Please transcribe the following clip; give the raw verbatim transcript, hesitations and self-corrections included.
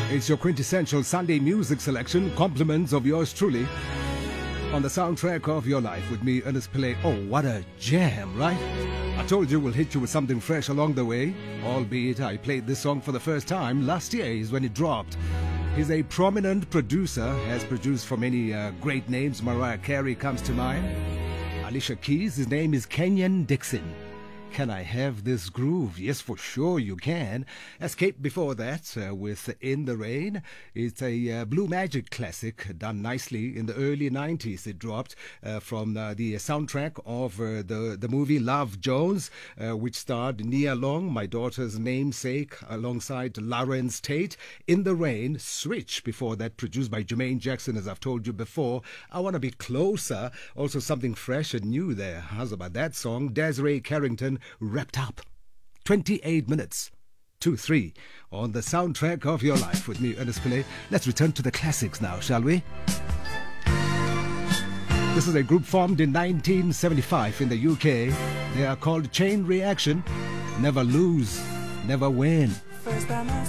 It's your quintessential Sunday music selection, compliments of yours truly, on the soundtrack of your life with me, Ernest Pillay. Oh, what a jam, right? I told you we'll hit you with something fresh along the way, albeit I played this song for the first time last year is when it dropped. He's a prominent producer, has produced for many uh, great names. Mariah Carey comes to mind. Alicia Keys, his name is Kenyon Dixon. Can I Have This Groove? Yes, for sure you can. Escape before that uh, with In the Rain. It's a uh, Blue Magic classic, done nicely in the early nineties. It dropped uh, from uh, the soundtrack of uh, the, the movie Love Jones, uh, which starred Nia Long, my daughter's namesake, alongside Lawrence Tate. In the Rain, Switch before that, produced by Jermaine Jackson, as I've told you before. I Want to Be Closer, also something fresh and new there. How's about that song? Desiree Carrington, Wrapped Up. twenty-eight minutes to three on the soundtrack of your life with me, Ernest Pillay. Let's return to the classics now, shall we? This is a group formed in nineteen seventy-five in the U K. They are called Chain Reaction. Never lose, never win. First time I